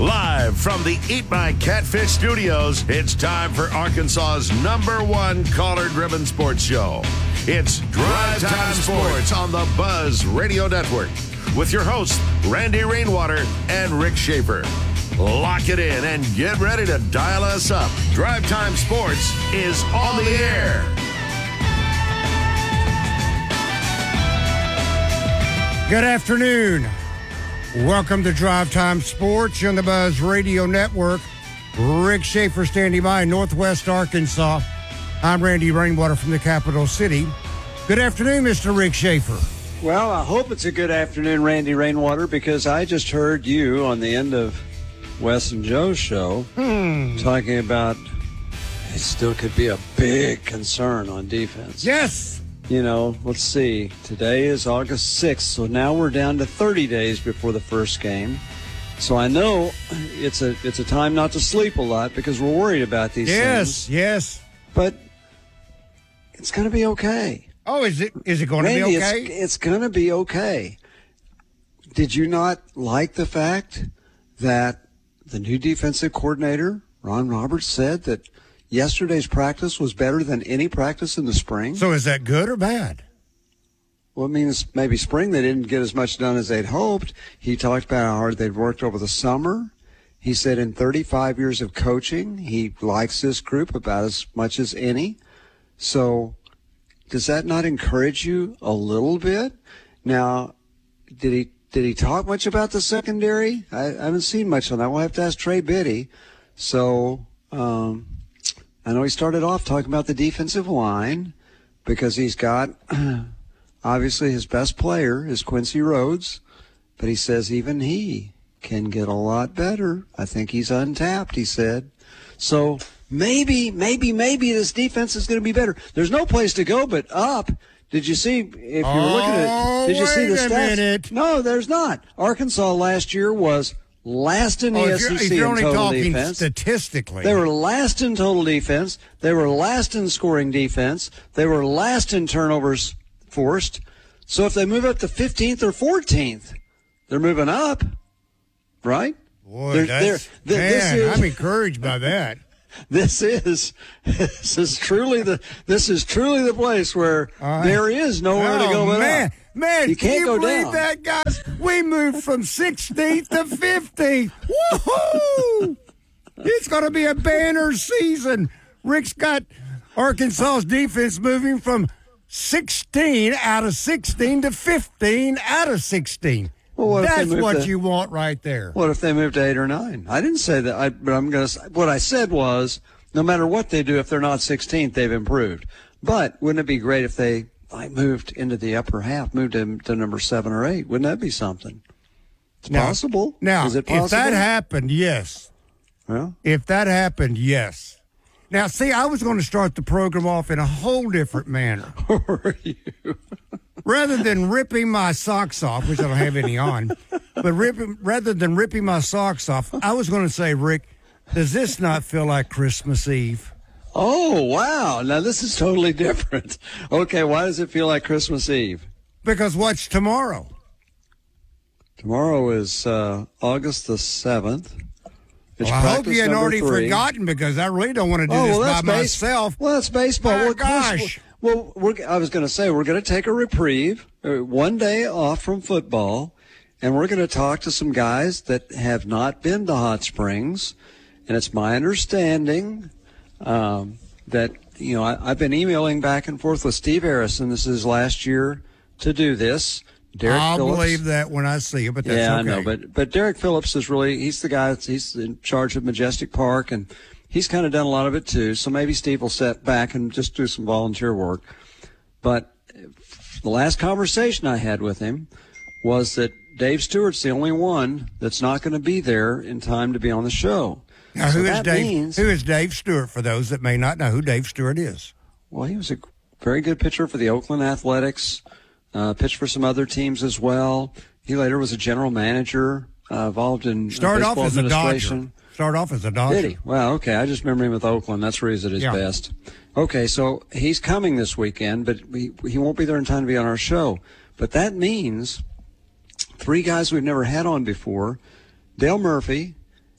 Live from the Eat My Catfish studios, it's time for Arkansas's #1 collar-driven sports show. It's Drive Time Sports on the Buzz Radio Network with your hosts, Randy Rainwater and Rick Schaefer. Lock it in and get ready to dial us up. Drive Time Sports is on the air. Good afternoon. Welcome to Drive Time Sports on the Buzz Radio Network. Rick Schaefer standing by in Northwest Arkansas. I'm Randy Rainwater from the capital city. Good afternoon, Mr. Rick Schaefer. Well, I hope it's a good afternoon, Randy Rainwater, because I just heard you on the end of Wes and Joe's show talking about it still could be a big concern on defense. Yes. You know, let's see. Today is August 6th, so now we're down to 30 days before the first game. So I know it's a time not to sleep a lot because we're worried about these things. Yes. But it's going to be okay. Oh, is it going Randy, to be okay? It's going to be okay. Did you not like the fact that the new defensive coordinator, Ron Roberts, said that yesterday's practice was better than any practice in the spring? So is that good or bad? Well, it means maybe spring they didn't get as much done as they'd hoped. He talked about how hard they'd worked over the summer. He said in 35 years of coaching, he likes this group about as much as any. So does that not encourage you a little bit? Now, did he talk much about the secondary? I haven't seen much on that. We'll have to ask Trey Biddy. So I know he started off talking about the defensive line because he's got, obviously, his best player is Quincy Rhodes, but he says even he can get a lot better. I think he's untapped, he said. So maybe this defense is going to be better. There's no place to go but up. Did you see, if you're looking at, did you see the stats? Minute. No, there's not. Arkansas last year was last in the SEC if you're in only total talking defense. Statistically. They were last in total defense. They were last in scoring defense. They were last in turnovers forced. So if they move up to 15th or 14th, they're moving up, right? Boy, I'm encouraged by that. This is truly the place where there is nowhere to go but up. Man, you can't go believe down. that, guys? We moved from 16th to 15th. Woohoo! It's going to be a banner season. Rick's got Arkansas's defense moving from 16 out of 16 to 15 out of 16. Well, that's what you want right there. What if they move to 8 or 9? I didn't say that, but I'm going to. What I said was, no matter what they do, if they're not 16th, they've improved. But wouldn't it be great if they moved into the upper half, moved to number 7 or 8? Wouldn't that be something? It's possible. Now, is it possible? If that happened, yes. Well, if that happened, yes. Now, see, I was going to start the program off in a whole different manner. Who are you? Rather than ripping my socks off, which I don't have any on, but rather than ripping my socks off, I was going to say, Rick, does this not feel like Christmas Eve? Oh, wow. Now, this is totally different. Okay, why does it feel like Christmas Eve? Because what's tomorrow? Tomorrow is August the 7th. Well, I hope you hadn't already forgotten because I really don't want to do this by myself. Well, that's baseball. Oh, gosh. Well, I was going to say we're going to take a reprieve, 1 day off from football, and we're going to talk to some guys that have not been to Hot Springs. And it's my understanding that, you know, I've been emailing back and forth with Steve Harrison. This is his last year to do this. I'll believe that when I see it, but that's okay. I know. But Derek Phillips is he's the guy he's in charge of Majestic Park, and he's kind of done a lot of it too. So maybe Steve will sit back and just do some volunteer work. But the last conversation I had with him was that Dave Stewart's the only one that's not going to be there in time to be on the show. Now, who is Dave Stewart, for those that may not know who Dave Stewart is? Well, he was a very good pitcher for the Oakland Athletics. Pitched for some other teams as well. He later was a general manager, involved in Started off as a Dodger. Did he? Well, okay. I just remember him with Oakland. That's where he's at his best. Okay, so he's coming this weekend, but he won't be there in time to be on our show. But that means three guys we've never had on before, Dale Murphy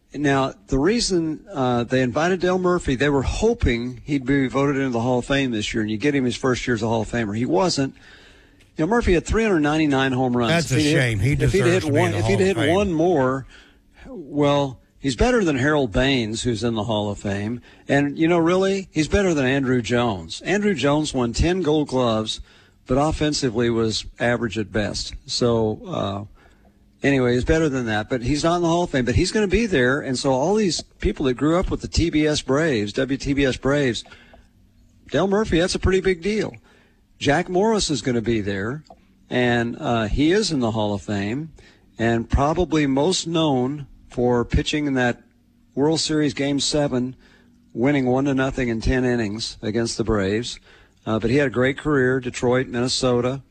Now, the reason they invited Dale Murphy, they were hoping he'd be voted into the Hall of Fame this year, and you get him his first year as a Hall of Famer. He wasn't. You know, Murphy had 399 home runs. That's a shame. He deserves to be in the Hall of Fame. If he'd hit one more, well, he's better than Harold Baines, who's in the Hall of Fame. And, you know, really, he's better than Andrew Jones. Andrew Jones won 10 Gold Gloves, but offensively was average at best. So, anyway, he's better than that. But he's not in the Hall of Fame. But he's going to be there. And so all these people that grew up with the TBS Braves, WTBS Braves, Dale Murphy, that's a pretty big deal. Jack Morris is going to be there, and he is in the Hall of Fame, and probably most known for pitching in that World Series Game 7, winning 1-0 in 10 innings against the Braves. But he had a great career, Detroit, Minnesota,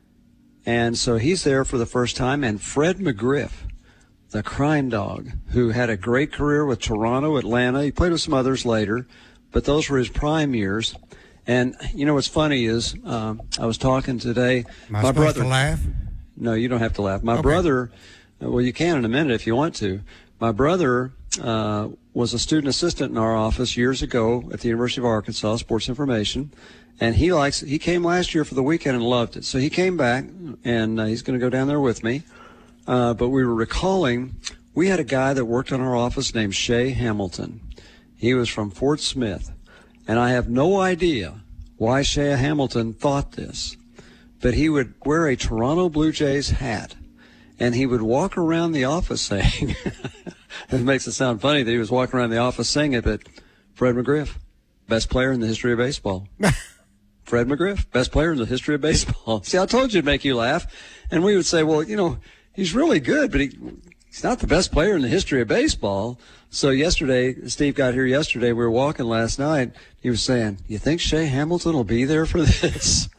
and so he's there for the first time. And Fred McGriff, the crime dog, who had a great career with Toronto, Atlanta. He played with some others later, but those were his prime years. And, you know, what's funny is I was talking today. Am I supposed to laugh? No, you don't have to laugh. My brother, well, you can in a minute if you want to. My brother was a student assistant in our office years ago at the University of Arkansas, Sports Information. And he came last year for the weekend and loved it. So he came back, and he's going to go down there with me. But we were recalling, we had a guy that worked in our office named Shea Hamilton. He was from Fort Smith. And I have no idea why Shea Hamilton thought this, but he would wear a Toronto Blue Jays hat, and he would walk around the office saying, it makes it sound funny that he was walking around the office saying it, but Fred McGriff, best player in the history of baseball. Fred McGriff, best player in the history of baseball. See, I told you it'd make you laugh. And we would say, well, you know, he's really good, but he's not the best player in the history of baseball. So yesterday, Steve got here yesterday. We were walking last night. He was saying, you think Shea Hamilton will be there for this?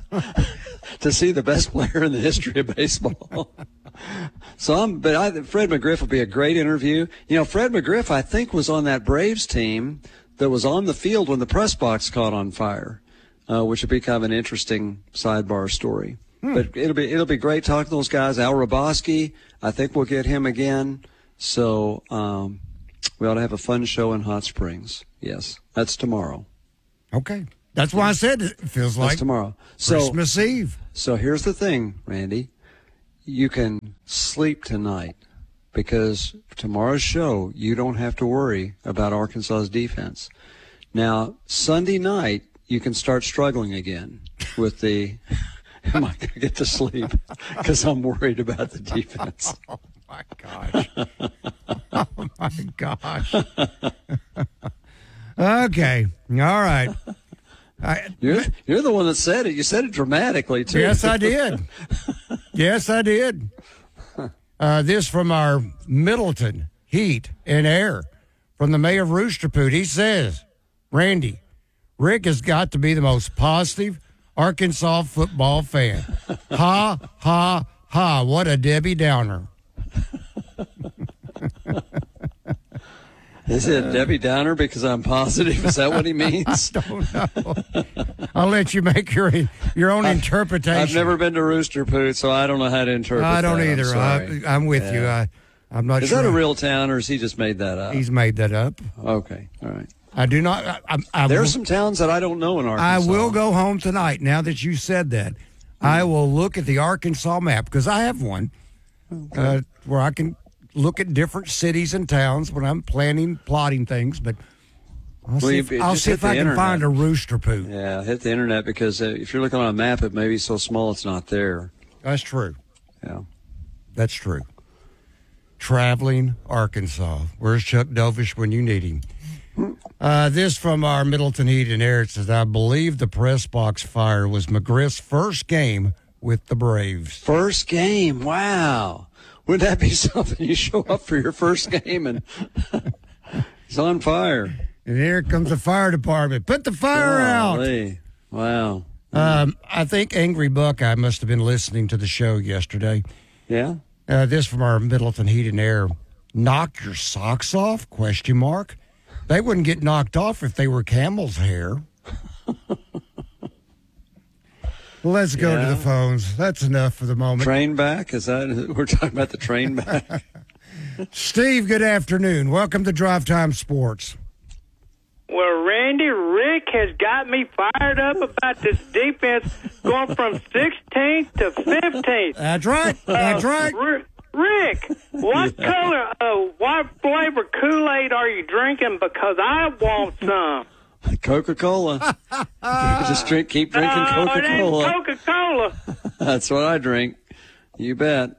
To see the best player in the history of baseball. Fred McGriff will be a great interview. You know, Fred McGriff, I think, was on that Braves team that was on the field when the press box caught on fire, which would be kind of an interesting sidebar story. But it'll be great talking to those guys. Al Roboski, I think we'll get him again. So, we ought to have a fun show in Hot Springs. Yes, that's tomorrow. Okay. That's why I said it feels like tomorrow. Christmas Eve. So here's the thing, Randy. You can sleep tonight because tomorrow's show, you don't have to worry about Arkansas's defense. Now, Sunday night, you can start struggling again with the, am I going to get to sleep? Because I'm worried about the defense. Oh, my gosh. Oh, my gosh. Okay. All right. You're the one that said it. You said it dramatically, too. Yes, I did. Yes, I did. This from our Middleton Heat and Air from the mayor of Rooster Poot. He says, Randy, Rick has got to be the most positive Arkansas football fan. Ha, ha, ha. What a Debbie Downer. Is it Debbie Downer because I'm positive? Is that what he means? I don't know. I'll let you make your own interpretation. I've never been to Rooster Poot, so I don't know how to interpret that. I don't either. I'm with you. I'm not sure. Is that a real town, or has he just made that up? He's made that up. Okay. All right. I do not. There's some towns that I don't know in Arkansas. I will go home tonight, now that you said that. I will look at the Arkansas map, because I have one where I can look at different cities and towns when I'm plotting things, but I'll see if I can find a Rooster Poot. Yeah, hit the internet, because if you're looking on a map, it may be so small it's not there. That's true. Yeah. That's true. Traveling Arkansas. Where's Chuck Dovish when you need him? This from our Middleton Heat and Air. It says, I believe the press box fire was McGriff's first game with the Braves. First game? Wow. Wouldn't that be something? You show up for your first game and it's on fire. And here comes the fire department. Put the fire out. Wow. I think Angry Buckeye must have been listening to the show yesterday. Yeah? This from our Middleton Heat and Air. Knock your socks off? ? They wouldn't get knocked off if they were camel's hair. Let's go to the phones. That's enough for the moment. Train back? Is that we're talking about the train back? Steve, good afternoon. Welcome to Drive Time Sports. Well, Randy, Rick has got me fired up about this defense going from 16th to 15th. That's right. That's right. Rick, what color, what flavor Kool-Aid are you drinking? Because I want some. Coca-Cola. Just keep drinking Coca-Cola. It ain't Coca-Cola. That's what I drink. You bet.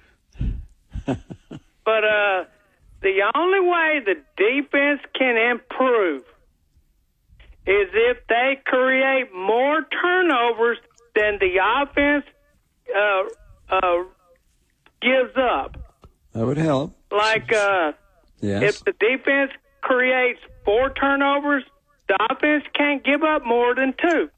But the only way the defense can improve is if they create more turnovers than the offense gives up. That would help. Like, yes. if the defense creates 4 turnovers, the offense can't give up more than 2.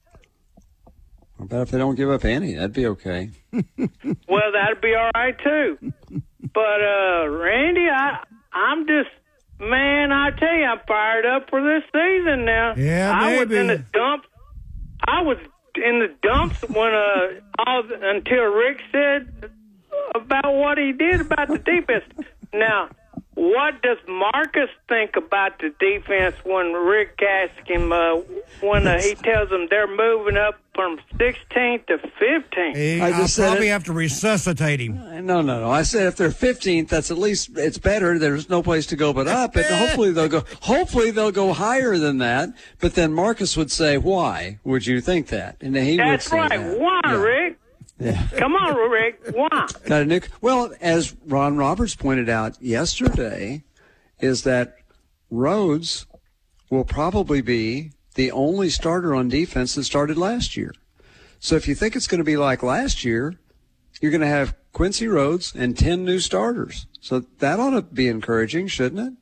I bet if they don't give up any, that'd be okay. Well, that'd be all right, too. But, Randy, I'm just, man, I tell you, I'm fired up for this season now. Yeah, I baby. was in the dumps. I was in the dumps when, until Rick said about what he did about the defense. Now, what does Marcus think about the defense when Rick asks him, when he tells them they're moving up from 16th to 15th? I'll probably have to resuscitate him. No. I said if they're 15th, that's at least it's better. There's no place to go but up, and hopefully they'll go higher than that. But then Marcus would say, "Why would you think that?" And he That's would say right. that. Why, Yeah. Rick? Yeah. Come on, Rick. Why? Got a new. Well, as Ron Roberts pointed out yesterday, is that Rhodes will probably be the only starter on defense that started last year. So if you think it's going to be like last year, you're going to have Quincy Rhodes and 10 new starters. So that ought to be encouraging, shouldn't it?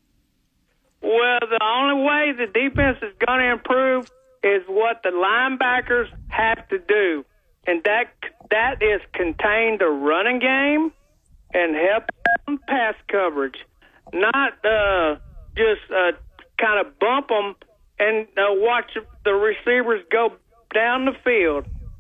Well, the only way the defense is going to improve is what the linebackers have to do, and that is contain the running game and help them pass coverage, not just kind of bump them and watch the receivers go down the field.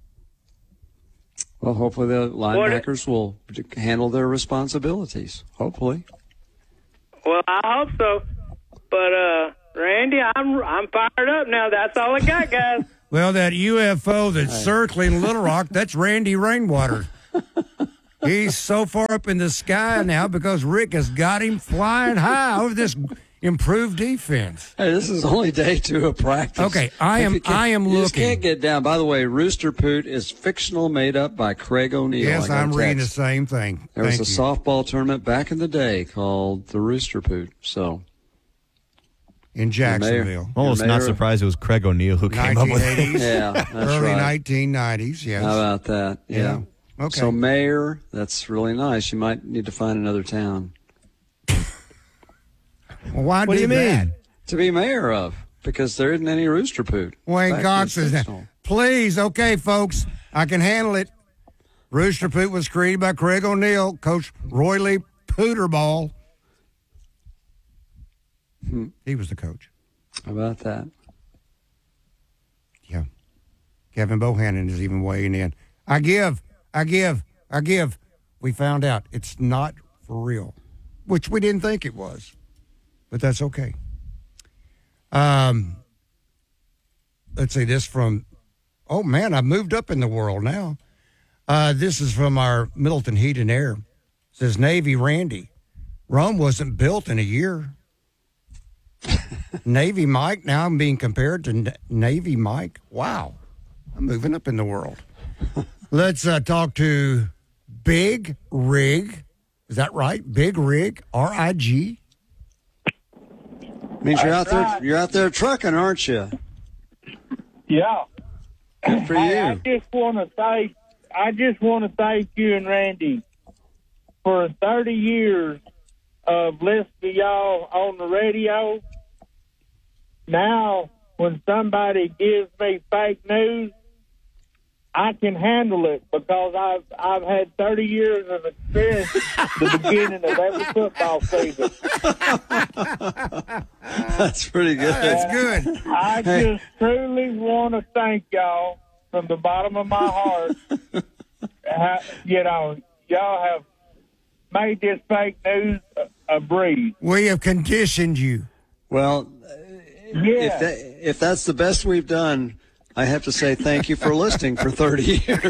Well, hopefully the linebackers will handle their responsibilities. Hopefully. Well, I hope so. But Randy, I'm fired up now. That's all I got, guys. Well, that UFO that's circling Little Rock, that's Randy Rainwater. He's so far up in the sky now because Rick has got him flying high over this improved defense. Hey, this is only day 2 of practice. Okay, I am You looking. just can't get down. By the way, Rooster Poot is fictional, made up by Craig O'Neill. Yes, I'm reading the same thing. There was Thank a you. softball tournament back in the day called the Rooster Poot. So In Jacksonville. I'm almost not surprised it was Craig O'Neill who came up with it. 1980s. Yeah, that's Early right. 1990s, yes. How about that? Yeah. Okay. So mayor, that's really nice. You might need to find another town Well, why What do you that? mean? to be mayor of, because there isn't any Rooster Poot. Wayne Back Cox in is fictional. Please, okay, folks, I can handle it. Rooster Poot was created by Craig O'Neill, Coach Roy Lee Pooterball. He was the coach. How about that? Yeah. Kevin Bohannon is even weighing in. I give. We found out it's not for real, which we didn't think it was, but that's okay. Let's see this from, oh man, I've moved up in the world now. This is from our Middleton Heat and Air. It says Navy Randy. Rome wasn't built in a year. Navy Mike, now I'm being compared to Navy Mike. Wow. I'm moving up in the world. Let's talk to Big Rig. Is that right? Big Rig, R-I-G. Means you're out there trucking, aren't you? Yeah. Good for Hey, you. I just want to thank you and Randy for 30 years of listening to y'all on the radio. Now, when somebody gives me fake news, I can handle it because I've had 30 years of experience at the beginning of every football season. That's pretty good. That's good. I just truly want to thank y'all from the bottom of my heart. Y'all have made this fake news a breeze. We have conditioned you. Well, Yeah. if that's the best we've done, I have to say thank you for listening for 30 years.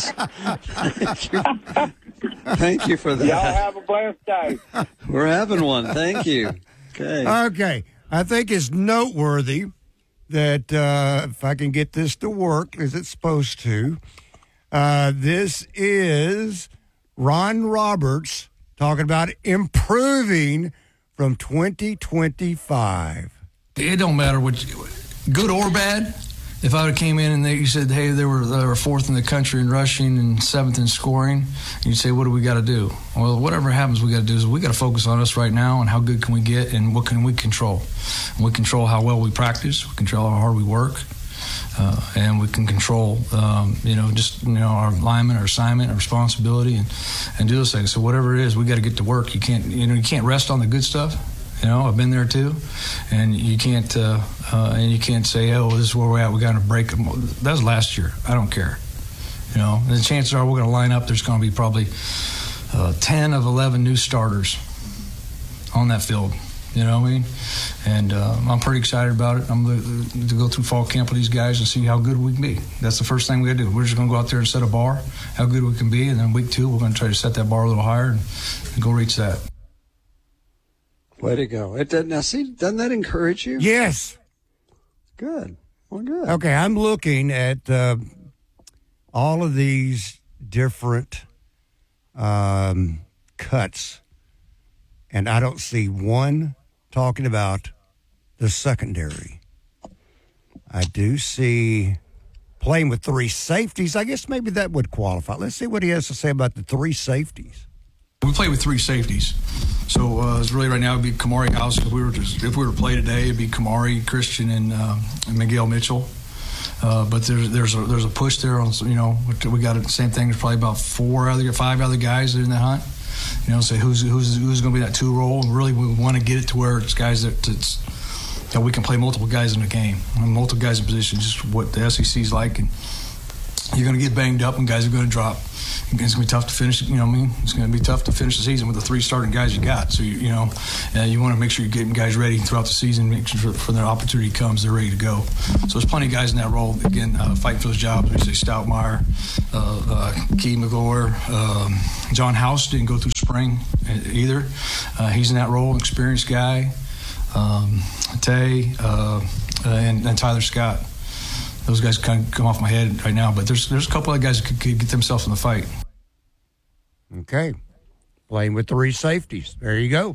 Thank you for that. Y'all have a blessed day. We're having one. Thank you. Okay. Okay. I think it's noteworthy that if I can get this to work as it's supposed to, this is Ron Roberts talking about improving from 2025. It don't matter what, good or bad. If I would have came in and you said, hey, they were fourth in the country in rushing and seventh in scoring, and you'd say, what do we got to do? Well, whatever happens, we got to do is we got to focus on us right now and how good can we get and what can we control. And we control how well we practice, we control how hard we work, and we can control, our alignment, our assignment, our responsibility, and do those things. So whatever it is, we got to get to work. You can't rest on the good stuff. I've been there too, and you can't say, "Oh, this is where we're at. We got to break them." That was last year. I don't care. And the chances are we're going to line up. There's going to be probably 10 of 11 new starters on that field. You know what I mean? And I'm pretty excited about it. I'm going to go through fall camp with these guys and see how good we can be. That's the first thing we got to do. We're just going to go out there and set a bar, how good we can be, and then week 2 we're going to try to set that bar a little higher and go reach that. Way to go. Doesn't that encourage you? Yes. Good. Well, good. Okay, I'm looking at all of these different cuts, and I don't see one talking about the secondary. I do see playing with 3 safeties. I guess maybe that would qualify. Let's see what he has to say about the 3 safeties. We play with 3 safeties. So it's really right now it'd be Kamari House. If we were to play today, it'd be Kamari, Christian, and Miguel Mitchell. But there's a push there on, we got the same thing. There's probably about 5 other guys that are in the hunt. Say who's going to be that 2 role. And really, we want to get it to where it's guys that we can play multiple guys in the game, multiple guys in position. Just what the SEC's like, and you're going to get banged up, and guys are going to drop. It's going to be tough to finish. It's going to be tough to finish the season with the 3 starting guys you got. So you want to make sure you're getting guys ready throughout the season. Make sure for their opportunity comes, they're ready to go. So there's plenty of guys in that role. Again, fighting for those jobs. We say Stoutmeyer, Key McGlure, John House didn't go through spring either. He's in that role, experienced guy. Tay and Tyler Scott. Those guys kind of come off my head right now, but there's a couple of guys that could get themselves in the fight. Okay. Playing with 3 safeties. There you go.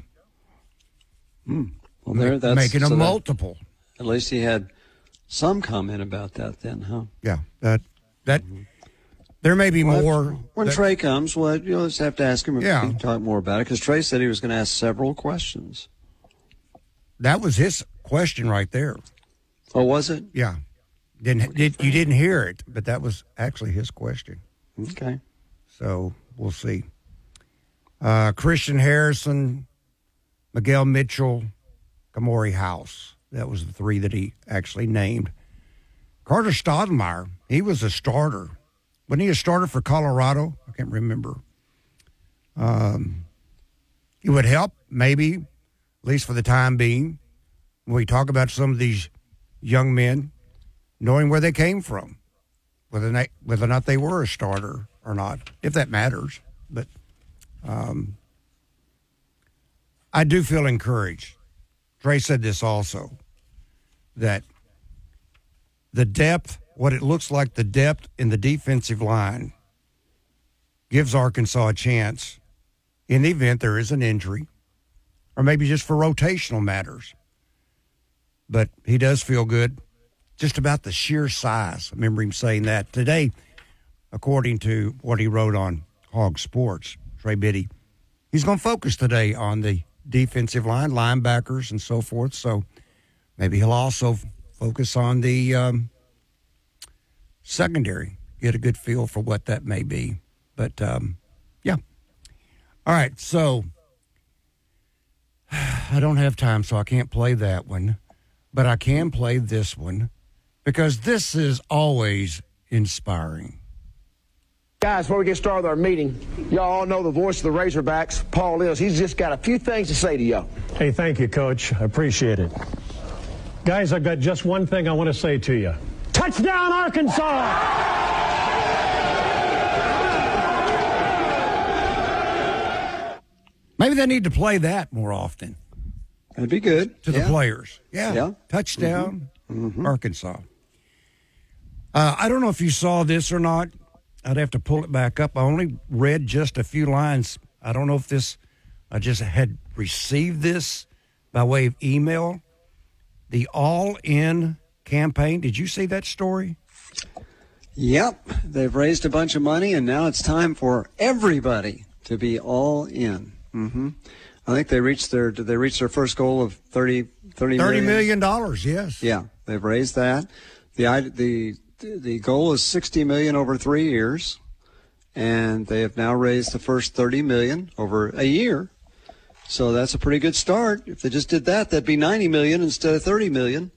Well, that's making a multiple. At least he had some comment about that then, huh? Yeah. That there may be more. When Trey comes, you'll just have to ask him if he can talk more about it, because Trey said he was going to ask several questions. That was his question right there. Oh, was it? Yeah. You didn't hear it, but that was actually his question. Okay. So we'll see. Christian Harrison, Miguel Mitchell, Kamari House. That was the 3 that he actually named. Carter Stoudemire, he was a starter. Wasn't he a starter for Colorado? I can't remember. It would help, maybe, at least for the time being, when we talk about some of these young men, knowing where they came from, whether or not they were a starter or not, if that matters. But I do feel encouraged. Trey said this also, that the depth, what it looks like the depth in the defensive line gives Arkansas a chance in the event there is an injury, or maybe just for rotational matters. But he does feel good just about the sheer size. I remember him saying that today, according to what he wrote on Hog Sports. Trey Biddy, he's going to focus today on the defensive line, linebackers, and so forth. So maybe he'll also focus on the secondary, get a good feel for what that may be. But, yeah. All right, so I don't have time, so I can't play that one. But I can play this one, because this is always inspiring. Guys, before we get started with our meeting, y'all all know the voice of the Razorbacks, Paul Lills. He's just got a few things to say to y'all. Hey, thank you, Coach. I appreciate it. Guys, I've got just one thing I want to say to you. Touchdown, Arkansas! Maybe they need to play that more often. That'd be good. To the players. Yeah. Touchdown, Arkansas. I don't know if you saw this or not. I'd have to pull it back up. I only read just a few lines. I don't know if I just had received this by way of email. The All In campaign. Did you see that story? Yep. They've raised a bunch of money, and now it's time for everybody to be all in. I think they reached their first goal of $30 million. Yes. Yeah, they've raised that. The goal is $60 million over 3 years, and they have now raised the first $30 million over a year. So that's a pretty good start. If they just did that, that'd be $90 million instead of $30 million.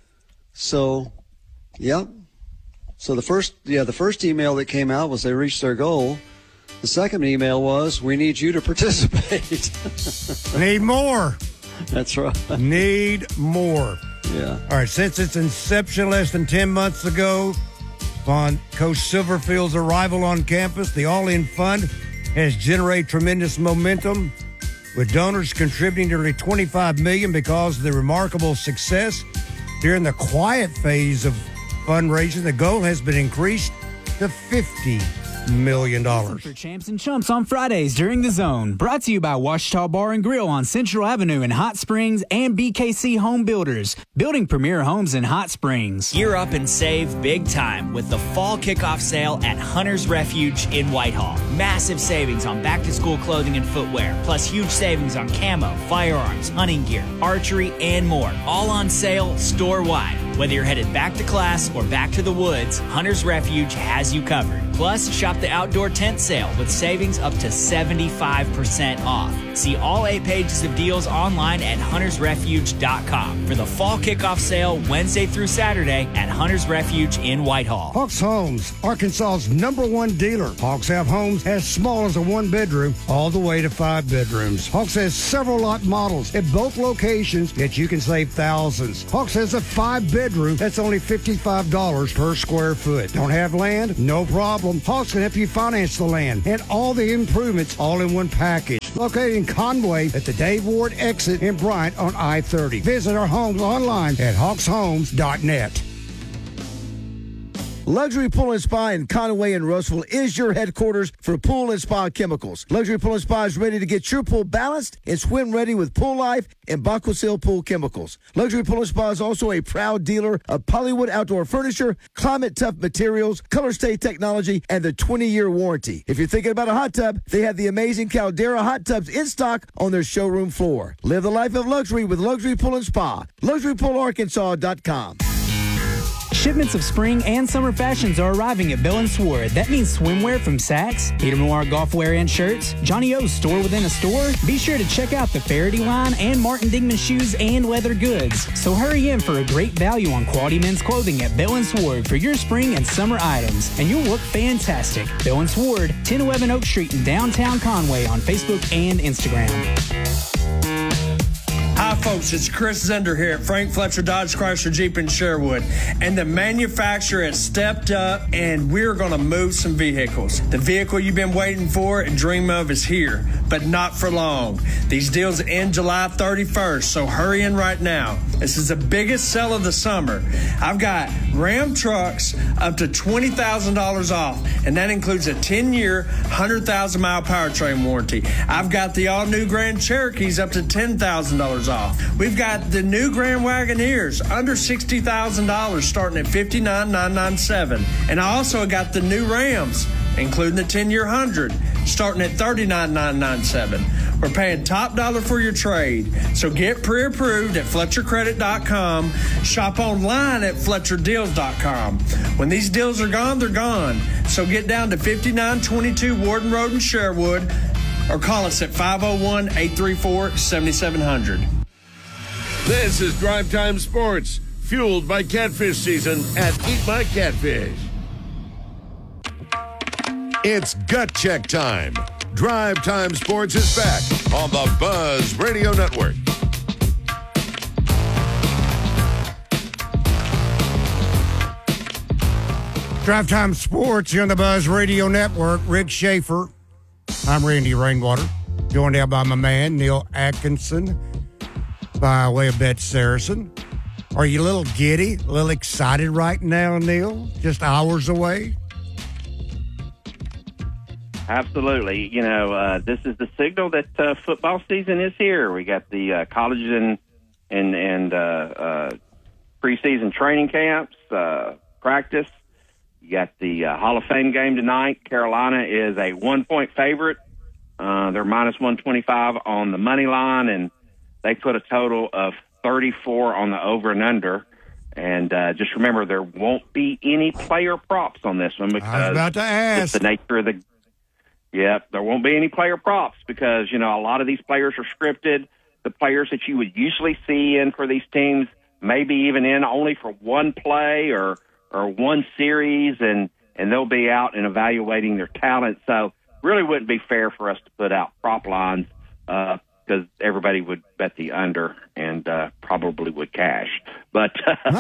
So, yeah. So the first email that came out was they reached their goal. The second email was, we need you to participate. Need more. That's right. Need more. Yeah. All right, since its inception less than 10 months ago, upon Coach Silverfield's arrival on campus, the All-In Fund has generated tremendous momentum, with donors contributing nearly $25 million because of the remarkable success. During the quiet phase of fundraising, the goal has been increased to $50 million. For Champs and Chumps on Fridays during The Zone. Brought to you by Ouachita Bar and Grill on Central Avenue in Hot Springs and BKC Home Builders, building premier homes in Hot Springs. Gear up and save big time with the fall kickoff sale at Hunter's Refuge in Whitehall. Massive savings on back-to-school clothing and footwear, plus huge savings on camo, firearms, hunting gear, archery, and more. All on sale store-wide. Whether you're headed back to class or back to the woods, Hunter's Refuge has you covered. Plus, shop the outdoor tent sale with savings up to 75% off. See all 8 pages of deals online at huntersrefuge.com for the fall kickoff sale Wednesday through Saturday at Hunter's Refuge in Whitehall. Hawks Homes, Arkansas's #1 dealer. Hawks have homes as small as a 1-bedroom all the way to 5 bedrooms. Hawks has several lot models at both locations that you can save thousands. Hawks has a 5-bedroom that's only $55 per square foot. Don't have land? No problem. Hawks can help you finance the land and all the improvements all in one package. Located in Conway at the Dave Ward exit in Bryant on I-30. Visit our homes online at hawkshomes.net. Luxury Pool and Spa in Conway and Russell is your headquarters for pool and spa chemicals. Luxury Pool and Spa is ready to get your pool balanced and swim ready with Pool Life and Baquasil Pool Chemicals. Luxury Pool and Spa is also a proud dealer of Polywood Outdoor Furniture, Climate Tough Materials, Color Stay Technology, and the 20-year warranty. If you're thinking about a hot tub, they have the amazing Caldera hot tubs in stock on their showroom floor. Live the life of luxury with Luxury Pool and Spa. LuxuryPoolArkansas.com. Shipments of spring and summer fashions are arriving at Bill & Sword. That means swimwear from Saks, Peter Millar golfwear and shirts, Johnny O's store within a store. Be sure to check out the Faraday line and Martin Dingman shoes and leather goods. So hurry in for a great value on quality men's clothing at Bill & Sword for your spring and summer items, and you'll look fantastic. Bill & Sword, 1011 Oak Street in downtown Conway on Facebook and Instagram. Hi, folks. It's Chris Zender here at Frank Fletcher Dodge Chrysler Jeep in Sherwood. And the manufacturer has stepped up, and we're going to move some vehicles. The vehicle you've been waiting for and dream of is here, but not for long. These deals end July 31st, so hurry in right now. This is the biggest sell of the summer. I've got Ram trucks up to $20,000 off, and that includes a 10-year, 100,000-mile powertrain warranty. I've got the all-new Grand Cherokees up to $10,000 off. We've got the new Grand Wagoneers under $60,000 starting at $59,997. And I also got the new Rams, including the 10-year 100, starting at $39,997. We're paying top dollar for your trade. So get pre-approved at FletcherCredit.com. Shop online at FletcherDeals.com. When these deals are gone, they're gone. So get down to 5922 Warden Road in Sherwood or call us at 501-834-7700. This is Drive Time Sports, fueled by catfish season at Eat My Catfish. It's gut check time. Drive Time Sports is back on the Buzz Radio Network. Drive Time Sports here on the Buzz Radio Network. Rick Schaefer. I'm Randy Rainwater. Joined out by my man, Neil Atkinson, by way of Bet Saracen. Are you a little giddy, a little excited right now, Neil? Just hours away? Absolutely. You know, this is the signal that football season is here. We got the college and preseason training camps, practice. You got the Hall of Fame game tonight. Carolina is a 1-point favorite. They're minus 125 on the money line, and they put a total of 34 on the over and under. And just remember, there won't be any player props on this one because I was about to ask. It's the nature of the. Yep, there won't be any player props because, you know, a lot of these players are scripted. The players that you would usually see in for these teams, maybe even in only for one play or one series, and they'll be out and evaluating their talent. So really wouldn't be fair for us to put out prop lines because everybody would bet the under and probably would cash. But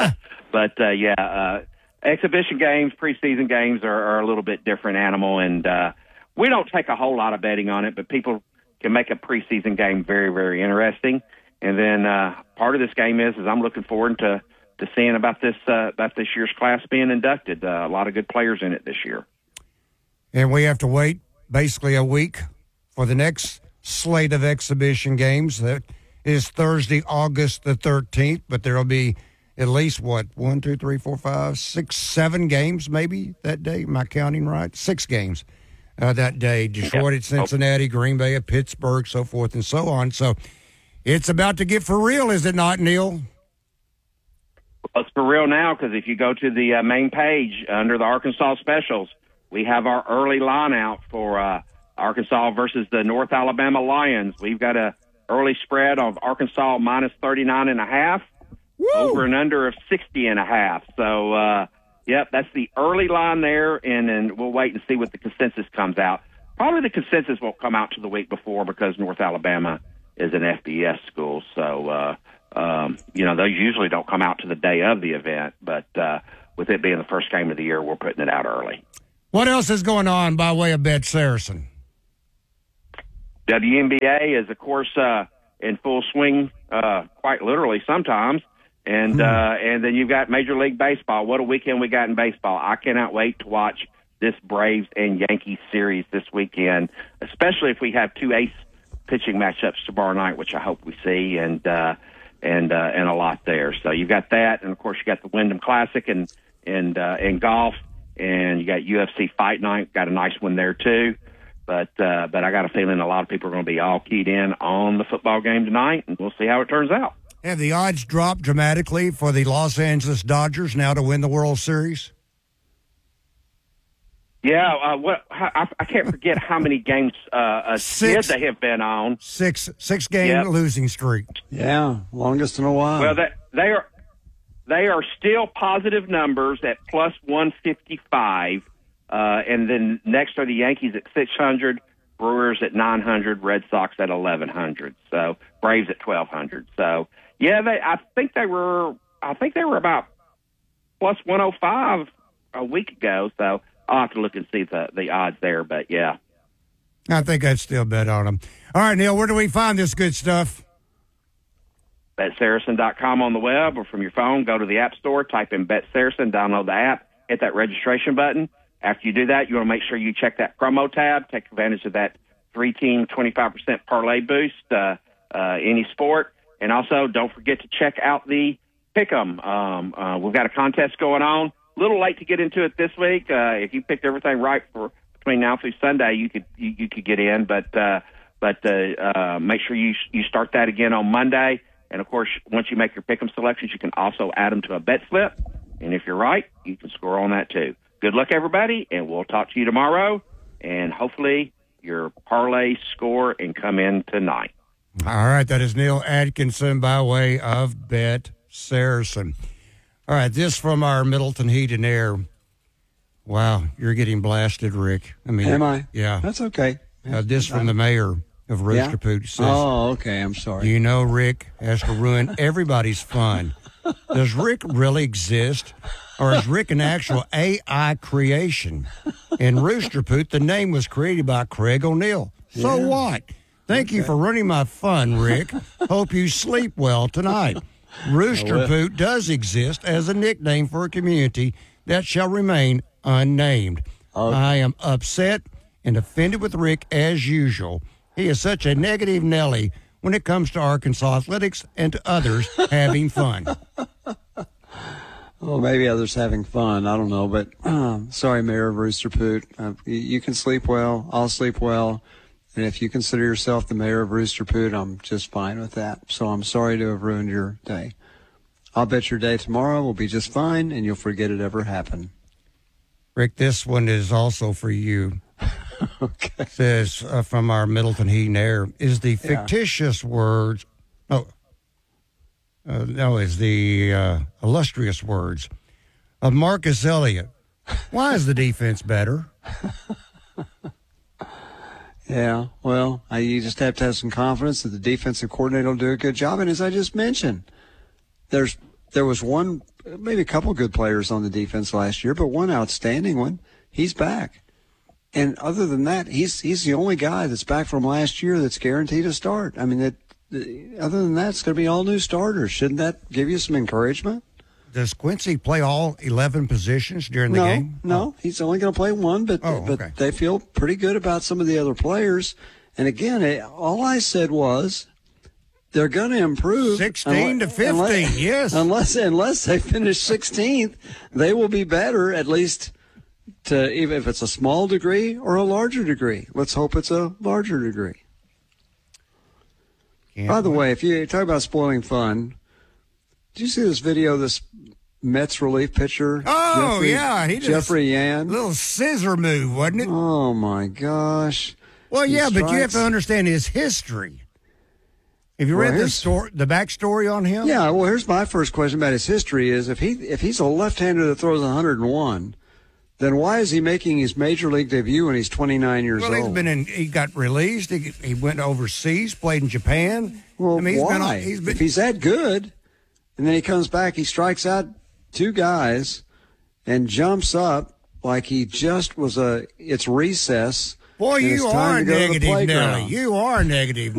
exhibition games, preseason games are a little bit different animal, and we don't take a whole lot of betting on it, but people can make a preseason game very, very interesting. And then part of this game is I'm looking forward to seeing about this year's class being inducted. A lot of good players in it this year. And we have to wait basically a week for the next slate of exhibition games. That is Thursday, August the 13th, but there will be at least, 7 games maybe that day. Am I counting right? 6 games that day. Detroit at Cincinnati, Green Bay at Pittsburgh, so forth and so on. So it's about to get for real, is it not, Neil? Well, it's for real now because if you go to the main page under the Arkansas specials, we have our early line out for Arkansas versus the North Alabama Lions. We've got a early spread of Arkansas minus 39.5, over and under of 60.5. So, yep, that's the early line there, and then we'll wait and see what the consensus comes out. Probably the consensus won't come out to the week before because North Alabama is an FBS school. So, those usually don't come out to the day of the event, but with it being the first game of the year, we're putting it out early. What else is going on by way of Bet Saracen? WNBA is, of course, in full swing, quite literally sometimes. And then you've got Major League Baseball. What a weekend we got in baseball. I cannot wait to watch this Braves and Yankees series this weekend, especially if we have 2 ace pitching matchups tomorrow night, which I hope we see, and a lot there. So you've got that, and of course you got the Wyndham Classic and golf, and you got UFC Fight Night. Got a nice one there too. But I got a feeling a lot of people are going to be all keyed in on the football game tonight, and we'll see how it turns out. Have the odds dropped dramatically for the Los Angeles Dodgers now to win the World Series? Yeah, I can't forget how many games they have been on. Six game losing streak. Yeah, longest in a while. Well, they are still positive numbers at plus 155, and then next are the Yankees at 600, Brewers at 900, Red Sox at 1100, so Braves at 1200. So yeah, I think they were about plus 105 a week ago. So I'll have to look and see the odds there, but yeah. I think I'd still bet on them. All right, Neil, where do we find this good stuff? BetSaracen.com on the web or from your phone. Go to the App Store, type in Bet Saracen, download the app, hit that registration button. After you do that, you want to make sure you check that promo tab, take advantage of that 3-team 25% parlay boost, any sport. And also, don't forget to check out the Pick'em. We've got a contest going on. A little late to get into it this week. If you picked everything right for between now through Sunday, you could get in. But make sure you start that again on Monday. And of course, once you make your Pick'em selections, you can also add them to a bet slip. And if you're right, you can score on that too. Good luck, everybody, and we'll talk to you tomorrow. And hopefully, your parlay score and come in tonight. All right, that is Neil Atkinson by way of Bet Saracen. All right, this from our Middleton Heat and Air. Wow, you're getting blasted, Rick. I mean, am I? Yeah. That's okay. This from the mayor of Rooster Pooch says, oh, okay, I'm sorry. You know Rick has to ruin everybody's fun. Does Rick really exist? Or is Rick an actual AI creation? In Rooster Poot, the name was created by Craig O'Neill. So what? Thank you for ruining my fun, Rick. Hope you sleep well tonight. Rooster Poot does exist as a nickname for a community that shall remain unnamed. I am upset and offended with Rick as usual. He is such a negative Nelly when it comes to Arkansas athletics and to others having fun. Well, maybe others having fun. I don't know, but sorry, Mayor of Rooster Poot. You can sleep well. I'll sleep well. And if you consider yourself the mayor of Rooster Poot, I'm just fine with that. So I'm sorry to have ruined your day. I'll bet your day tomorrow will be just fine, and you'll forget it ever happened. Rick, this one is also for you. Okay. It says from our Middleton Heat and Air, is the fictitious words... is the illustrious words of Marcus Elliott. Why is the defense better? Yeah, well, you just have to have some confidence that the defensive coordinator will do a good job. And as I just mentioned, there was one, maybe a couple good players on the defense last year, but one outstanding one. He's back. And other than that, he's the only guy that's back from last year that's guaranteed to start. I mean, other than that, it's going to be all new starters. Shouldn't that give you some encouragement? Does Quincy play all 11 positions during the game? No, he's only going to play one, but they feel pretty good about some of the other players. And again, all I said was they're going to improve. 16 to 15, yes. Unless they finish 16th, they will be better, at least to even if it's a small degree or a larger degree. Let's hope it's a larger degree. By the way, if you talk about spoiling fun, did you see this video of this Mets relief pitcher? Oh, Jeffrey Yan. Little scissor move, wasn't it? Oh, my gosh. Well, yeah, but you have to understand his history. Have you read the backstory on him? Yeah, well, here's my first question about his history is if he's a left-hander that throws 101, then why is he making his major league debut when he's 29 years old? Well, he got released. He went overseas, played in Japan. Well, I mean, why? If he's that good, and then he comes back, he strikes out two guys and jumps up like he just was it's recess. Boy, you are negative, Nelly. You are negative.